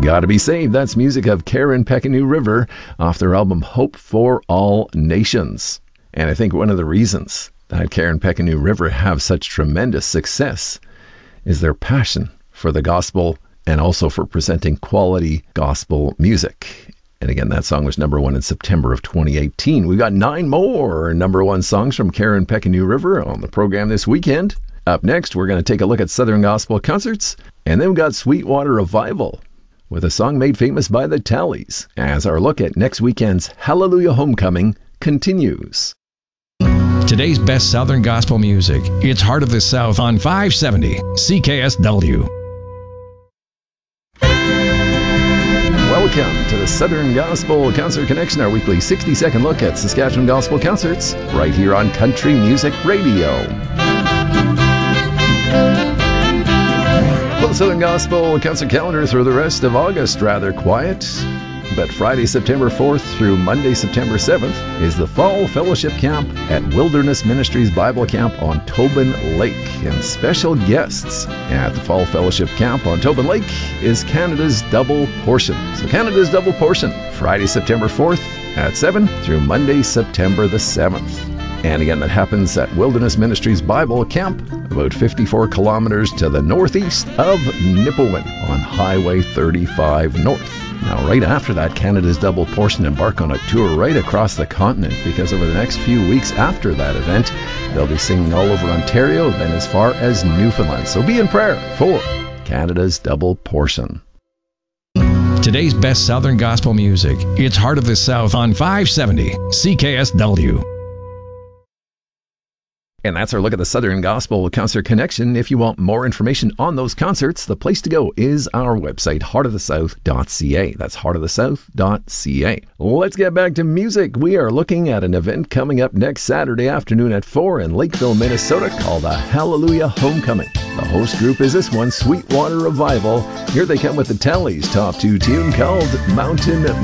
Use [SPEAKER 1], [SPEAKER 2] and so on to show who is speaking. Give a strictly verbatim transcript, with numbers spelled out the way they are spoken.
[SPEAKER 1] Gotta Be Saved. That's music of Karen Peckanu River off their album Hope for All Nations. And I think one of the reasons that Karen Peckanu River have such tremendous success is their passion for the gospel and also for presenting quality gospel music. And again, that song was number one in September of twenty eighteen. We've got nine more number one songs from Karen Peckanu River on the program this weekend. Up next, we're going to take a look at Southern Gospel Concerts, and then we've got Sweetwater Revival with a song made famous by the Tallies, as our look at next weekend's Hallelujah Homecoming continues.
[SPEAKER 2] Today's best Southern Gospel music. It's Heart of the South on five seventy C K S W.
[SPEAKER 1] Welcome to the Southern Gospel Concert Connection, our weekly sixty-second look at Saskatchewan Gospel Concerts, right here on Country Music Radio. Well, the Southern Gospel Concert calendar through the rest of August rather quiet, but Friday, September fourth through Monday, September seventh is the Fall Fellowship Camp at Wilderness Ministries Bible Camp on Tobin Lake. And special guests at the Fall Fellowship Camp on Tobin Lake is Canada's Double Portion. So Canada's Double Portion, Friday, September fourth at seven through Monday, September the seventh. And again, that happens at Wilderness Ministries Bible Camp, about fifty-four kilometers to the northeast of Nipawin on Highway thirty-five North. Now, right after that, Canada's Double Portion embark on a tour right across the continent, because over the next few weeks after that event, they'll be singing all over Ontario, then as far as Newfoundland. So be in prayer for Canada's Double Portion.
[SPEAKER 2] Today's best Southern Gospel music. It's Heart of the South on five seventy C K S W.
[SPEAKER 1] And that's our look at the Southern Gospel Concert Connection. If you want more information on those concerts, the place to go is our website, heart of the south dot c a. That's heart of the south dot c a. Let's get back to music. We are looking at an event coming up next Saturday afternoon at four in Lakeville, Minnesota, called the Hallelujah Homecoming. The host group is this one, Sweetwater Revival. Here they come with the Tallies' top two tune called Mountain